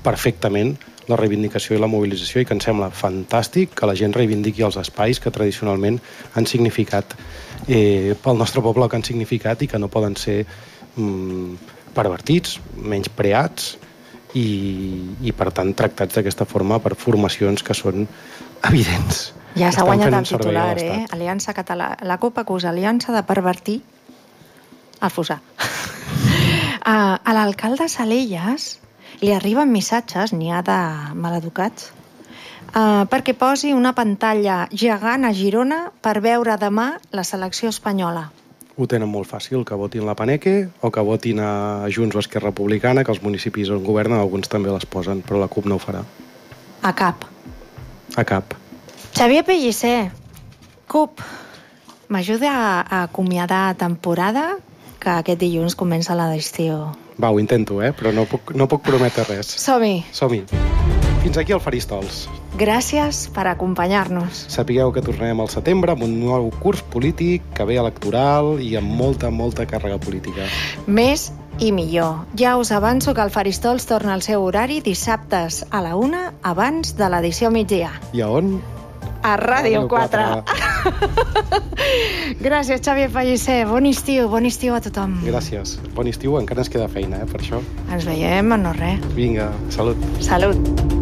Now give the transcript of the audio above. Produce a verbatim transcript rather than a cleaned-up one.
perfectament la reivindicació i la mobilització i que em sembla fantàstic que la gent reivindiqui els espais que tradicionalment han significat eh, pel nostre poble que han significat i que no poden ser mm, pervertits, menyspreats i, i per tant tractats d'aquesta forma per formacions que són evidents. Ja s'ha guanyat el titular, eh? Aliança Catalana. La CUP acusa Aliança de pervertir el Fossar. A, a l'alcalde Salellas li arriben missatges, n'hi ha de maleducats, uh, perquè posi una pantalla gegant a Girona per veure demà la selecció espanyola. Ho tenen molt fàcil, que votin la Paneque o que votin a Junts o Esquerra Republicana, que els municipis on governen alguns també les posen, però la CUP no ho farà. A cap. A cap. Xavier Pellicer, CUP, m'ajuda a, a acomiadar temporada, que aquest dilluns comença la d'estiu. Va, ho intento, eh? Però no puc, no puc prometre res. Som-hi. Som-hi. Fins aquí el Faristols. Gràcies per acompanyar-nos. Sapigueu que tornarem al setembre amb un nou curs polític, que ve electoral i amb molta, molta càrrega política. Més i millor. Ja us avanço que el Faristols torna al seu horari dissabtes a la una abans de l'edició migdia. I a on? A Ràdio quatre. Gràcies, Xavier Pellicer. Bon estiu, bon estiu a tothom. Gràcies. Bon estiu, encara ens queda feina, eh, per això. Ens veiem en no res. Vinga, salut. Salut.